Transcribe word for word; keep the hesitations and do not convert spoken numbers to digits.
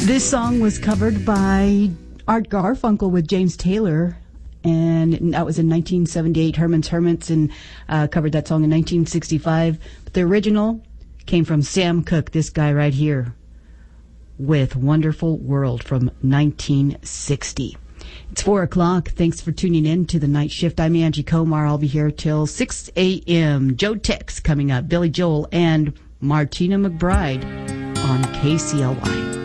This song was covered by Art Garfunkel with James Taylor, and that was in nineteen seventy-eight. Herman's Hermits and uh, covered that song in nineteen sixty-five. But the original came from Sam Cooke, this guy right here, with Wonderful World from nineteen sixty. It's four o'clock. Thanks for tuning in to the night shift. I'm Angie Komar. I'll be here till six a.m. Joe Tex coming up, Billy Joel, and Martina McBride on K C L Y.